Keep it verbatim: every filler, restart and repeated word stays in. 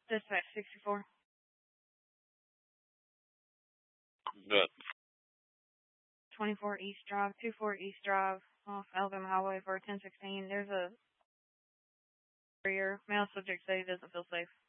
Dispatch sixty-four. Good. twenty-four East Drive, twenty-four East Drive, off Alabama Highway for ten sixteen. There's a barrier. Male subject said he doesn't feel safe.